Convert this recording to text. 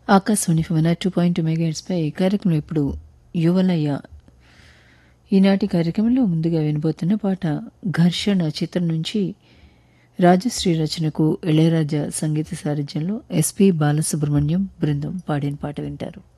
ఆకాశవాణి 102.2 మెగాహెర్ట్జ్పై కార్యక్రమం ఇప్పుడు యువలయ. ఈనాటి కార్యక్రమంలో ముందుగా వినబోతున్న పాట 'ఘర్షణ' చిత్రం నుంచి రాజశ్రీ రచనకు ఇళయరాజా సంగీత సారథ్యంలో ఎస్పి బాలసుబ్రహ్మణ్యం బృందం పాడిన పాట వింటారు.